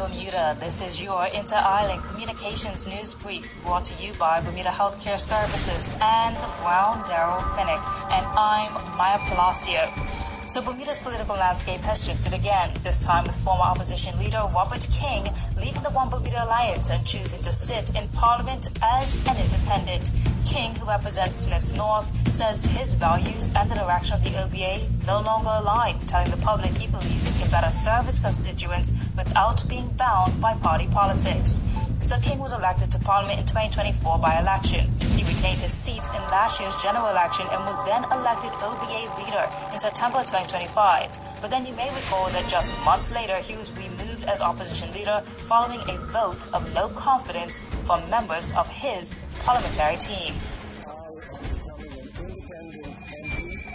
Bermuda. This is your Inter-Island Communications News Brief brought to you by Bermuda Healthcare Services and Brown Darrell Finnick. And I'm Maya Palacio. So Bermuda's political landscape has shifted again, this time with former opposition leader Robert King leaving the One Bermuda Alliance and choosing to sit in Parliament as an independent. King, who represents Smiths North, says his values and the direction of the OBA no longer align, telling the public he believes he can better serve his constituents without being bound by party politics. So King was elected to Parliament in 2024 by election. He retained his seat in last year's general election and was then elected OBA leader in September 2025. But then you may recall that just months later he was removed as opposition leader following a vote of no confidence from members of his parliamentary team.